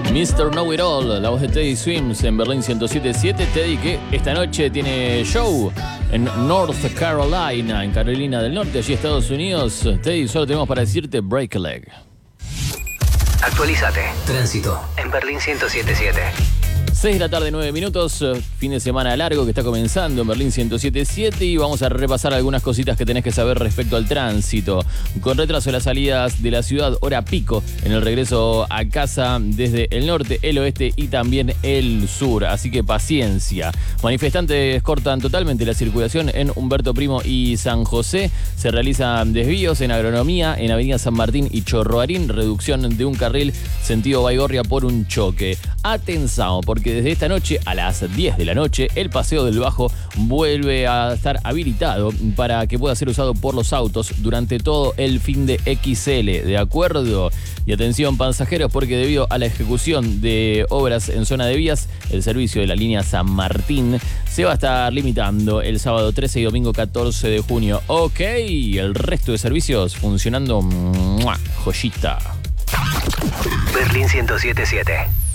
Mr. Know It All, la voz de Teddy Swims en Berlín 107.7. Teddy que esta noche tiene show en North Carolina, en Carolina del Norte, allí Estados Unidos. Teddy, solo tenemos para decirte break a leg. Actualízate. Tránsito en Berlín 107.7. 6 de la tarde, 9 minutos, fin de semana largo que está comenzando en Berlín 107.7 y vamos a repasar algunas cositas que tenés que saber respecto al tránsito. Con retraso en las salidas de la ciudad, hora pico, en el regreso a casa desde el norte, el oeste y también el sur, así que paciencia. Manifestantes cortan totalmente la circulación en Humberto Primo y San José. Se realizan desvíos en Agronomía, en Avenida San Martín y Chorroarín, reducción de un carril sentido Baigorria por un choque. Atención, porque desde esta noche a las 10 de la noche el Paseo del Bajo vuelve a estar habilitado para que pueda ser usado por los autos durante todo el fin de XL, ¿de acuerdo? Y atención pasajeros, porque debido a la ejecución de obras en zona de vías, el servicio de la línea San Martín se va a estar limitando el sábado 13 y domingo 14 de junio. Ok, el resto de servicios funcionando joyita. Berlín 107.7.